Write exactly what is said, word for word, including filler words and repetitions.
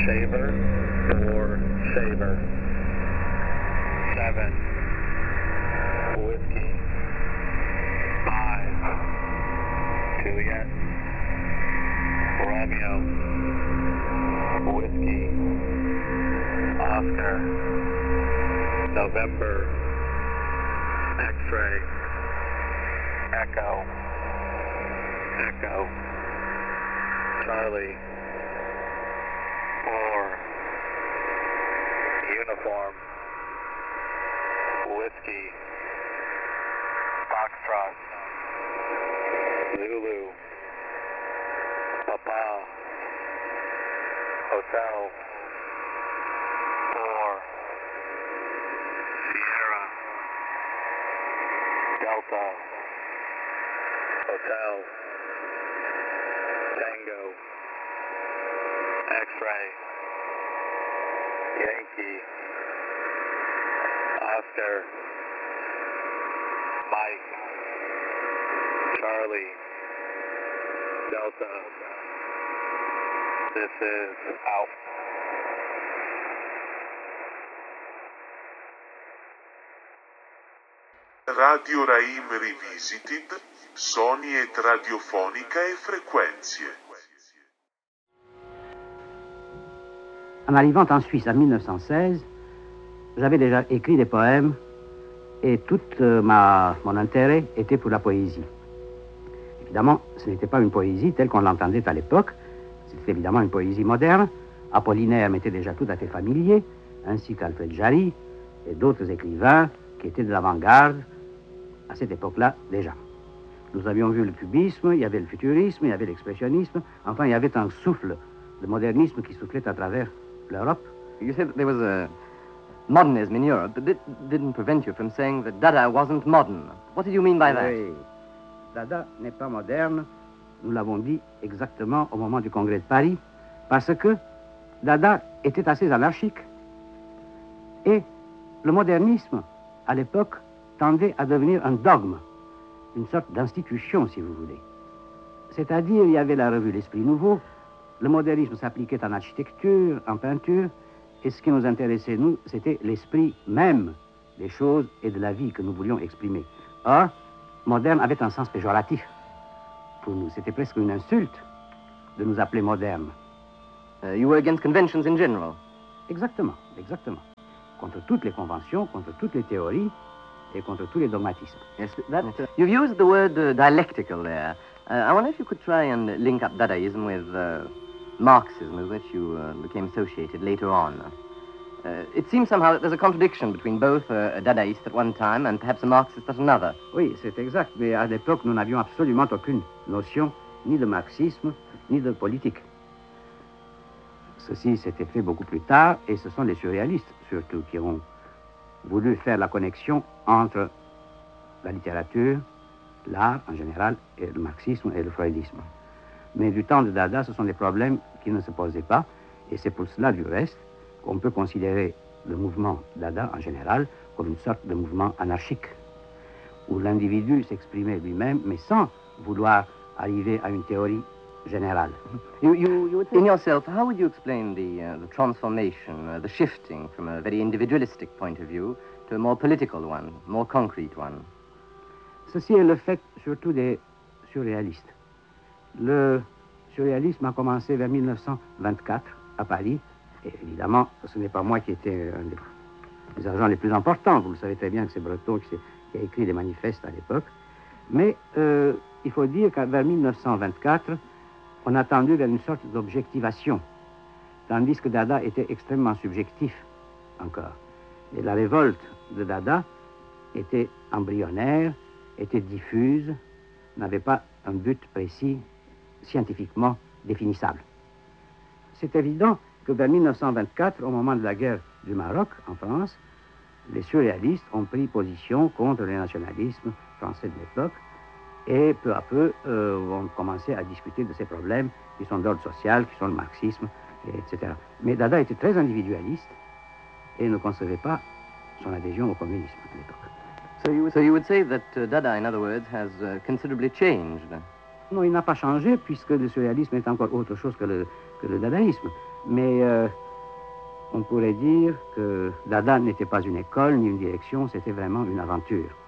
Shaver, four, Shaver. Seven, Whiskey. Five, Juliet. Romeo. Whiskey. Oscar. November. X-ray. Echo. Echo. Charlie. Four. Uniform. Whiskey. Foxtrot. Zulu. Papa. Hotel. Four. Sierra. Delta. Hotel. Tango. X-ray. Yankee. Oscar. Mike. Charlie. Delta. This is out. Radio Raim Revisited, soni et radiofonica e frequenzie. En arrivant en Suisse en mille neuf cent seize, j'avais déjà écrit des poèmes et tout euh, ma, mon intérêt était pour la poésie. Évidemment, ce n'était pas une poésie telle qu'on l'entendait à l'époque, c'était évidemment une poésie moderne. Apollinaire m'était déjà tout à fait familier, ainsi qu'Alfred Jarry et d'autres écrivains qui étaient de l'avant-garde à cette époque-là déjà. Nous avions vu le cubisme, il y avait le futurisme, il y avait l'expressionnisme, enfin il y avait un souffle de modernisme qui soufflait à travers l'Europe. You said that there was a modernism in Europe, but that didn't prevent you from saying that Dada wasn't modern. What did you mean by that? Oui. Dada n'est pas moderne, nous l'avons dit exactement au moment du congrès de Paris, parce que Dada était assez anarchique. Et le modernisme, à l'époque, tendait à devenir un dogme, une sorte d'institution, si vous voulez. C'est-à-dire, il y avait la revue L'Esprit Nouveau, le modernisme s'appliquait en architecture, en peinture, et ce qui nous intéressait, nous, c'était l'esprit même des choses et de la vie que nous voulions exprimer. Or, moderne avait un sens péjoratif pour nous. C'était presque une insulte de nous appeler modernes. Uh, you were against conventions in general. Exactement, exactement. Contre toutes les conventions, contre toutes les théories et contre tous les dogmatismes. Yes, that, uh, you've used the word uh, dialectical there. Uh, I wonder if you could try and link up Dadaism with uh, Marxism, with which you uh, became associated later on. Uh, it seems somehow that there's a contradiction between both uh, a Dadaist at one time and perhaps a Marxist at another. Oui, c'est exact, mais à l'époque, nous n'avions absolument aucune notion ni de marxisme, ni de politique. Ceci s'était fait beaucoup plus tard, et ce sont les surréalistes, surtout, qui ont voulu faire la connexion entre la littérature, l'art en général, et le marxisme et le freudisme. Mais du temps de Dada, ce sont des problèmes qui ne se posaient pas, et c'est pour cela, du reste, qu'on peut considérer le mouvement Dada en général comme une sorte de mouvement anarchique, où l'individu s'exprimait lui-même, mais sans vouloir arriver à une théorie générale. You, you, you would In yourself, how would you explain the, uh, the transformation, uh, the shifting from a very individualistic point of view to a more political one, more concrete one? Ceci est le fait surtout des surréalistes. Le surréalisme a commencé vers mille neuf cent vingt-quatre à Paris. Et évidemment, ce n'est pas moi qui étais un des, des agents les plus importants. Vous le savez très bien que c'est Breton qui, qui a écrit des manifestes à l'époque. Mais euh, il faut dire qu'à vers mille neuf cent vingt-quatre, on a tendu vers une sorte d'objectivation, tandis que Dada était extrêmement subjectif encore. Et la révolte de Dada était embryonnaire, était diffuse, n'avait pas un but précis, scientifiquement définissable. C'est évident que vers mille neuf cent vingt-quatre, au moment de la guerre du Maroc, en France, les surréalistes ont pris position contre le nationalisme français de l'époque, et peu à peu euh, ont commencé à discuter de ces problèmes qui sont d'ordre social, qui sont le marxisme, et cetera. Mais Dada était très individualiste et ne concevait pas son adhésion au communisme à l'époque. So you, so you would say that uh, Dada, in other words, has uh, considerably changed? Non, il n'a pas changé, puisque le surréalisme est encore autre chose que le, que le dadaïsme. Mais euh, on pourrait dire que Dada n'était pas une école ni une direction, c'était vraiment une aventure.